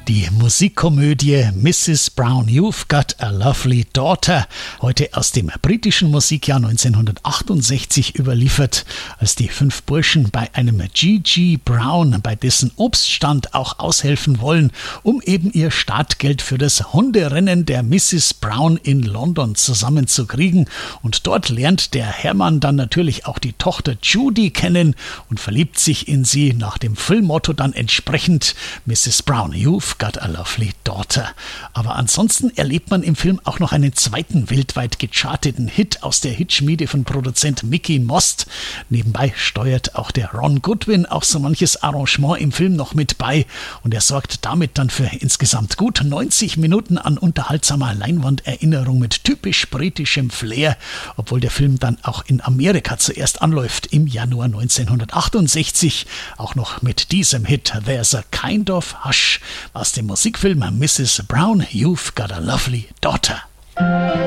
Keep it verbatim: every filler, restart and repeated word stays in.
Die Musikkomödie Missus Brown, You've Got a Lovely Daughter, heute aus dem britischen Musikjahr neunzehnhundertachtundsechzig überliefert, als die fünf Burschen bei einem G G Brown, bei dessen Obststand auch aushelfen wollen, um eben ihr Startgeld für das Hunderennen der Missus Brown in London zusammenzukriegen. Und dort lernt der Hermann dann natürlich auch die Tochter Judy kennen und verliebt sich in sie, nach dem Filmmotto dann entsprechend: Missus Brown, you've got a lovely daughter. Aber ansonsten erlebt man im Film auch noch einen zweiten weltweit gecharteten Hit aus der Hitschmiede von Produzent Mickey Most. Nebenbei steuert auch der Ron Goodwin auch so manches Arrangement im Film noch mit bei und er sorgt damit dann für insgesamt gut neunzig Minuten an unterhaltsamer Leinwanderinnerung mit typisch britischem Flair, obwohl der Film dann auch in Amerika zuerst anläuft im Januar neunzehnhundertachtundsechzig, auch noch mit diesem Hit There's a Kind of Hush aus dem Musikfilm Missus Brown, You've Got a Lovely Daughter.